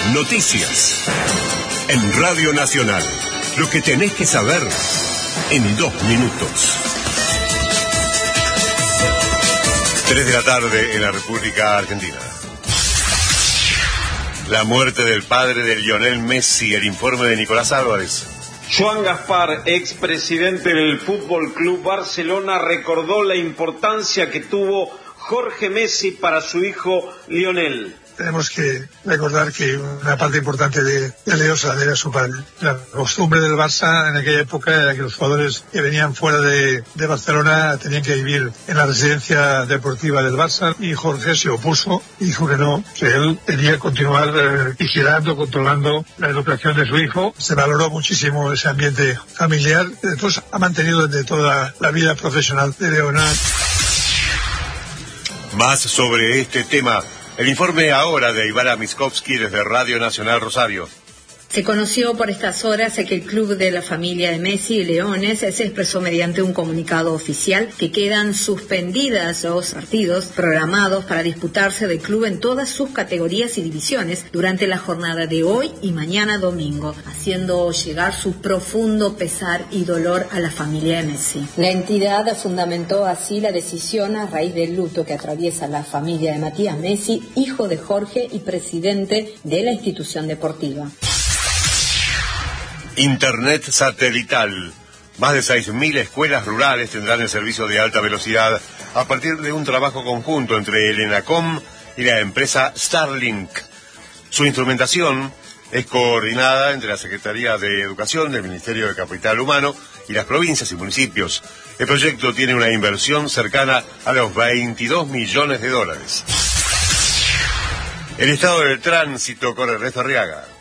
Noticias. En Radio Nacional. Lo que tenés que saber en 2 minutos. 3 de la tarde en la República Argentina. La muerte del padre de Lionel Messi, el informe de Nicolás Álvarez. Joan Gaspar, expresidente del Fútbol Club Barcelona, recordó la importancia que tuvo Jorge Messi para su hijo Lionel. Tenemos que recordar que una parte importante de Leo era su padre. La costumbre del Barça en aquella época era que los jugadores que venían fuera de Barcelona tenían que vivir en la residencia deportiva del Barça, y Jorge se opuso y dijo que no, que él quería continuar vigilando, controlando la educación de su hijo. Se valoró muchísimo ese ambiente familiar. Después ha mantenido desde toda la vida profesional de Leonel. Más sobre este tema. El informe ahora de Ivana Miskovsky desde Radio Nacional Rosario. Se conoció por estas horas que el club de la familia de Messi, Leones, se expresó mediante un comunicado oficial que quedan suspendidas los partidos programados para disputarse del club en todas sus categorías y divisiones durante la jornada de hoy y mañana domingo, haciendo llegar su profundo pesar y dolor a la familia de Messi. La entidad fundamentó así la decisión a raíz del luto que atraviesa la familia de Matías Messi, hijo de Jorge y presidente de la institución deportiva. Internet satelital. Más de 6.000 escuelas rurales tendrán el servicio de alta velocidad a partir de un trabajo conjunto entre el ENACOM y la empresa Starlink. Su instrumentación es coordinada entre la Secretaría de Educación del Ministerio de Capital Humano y las provincias y municipios. El proyecto tiene una inversión cercana a los $22 millones. El estado del tránsito corre Ernesto Arriaga.